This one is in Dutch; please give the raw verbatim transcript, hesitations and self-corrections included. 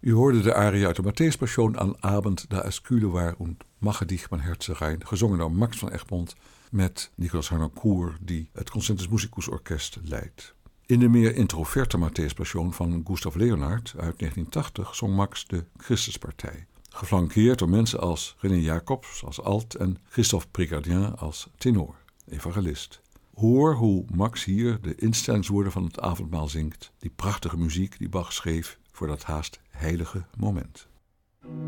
U hoorde de aria uit de Matthäuspassion An Abend, da es kühle war und mache dich mein Herz rein, gezongen door Max van Egmond met Nicolas Harnoncourt, die het Concertus Musicus Orkest leidt. In de meer introverte Matthäuspassion van Gustav Leonhardt uit negentien tachtig zong Max de Christuspartij, geflankeerd door mensen als René Jacobs als alt en Christophe Pricardien als tenor, evangelist. Hoor hoe Max hier de instellingswoorden van het avondmaal zingt, die prachtige muziek die Bach schreef voor dat haast heilige moment.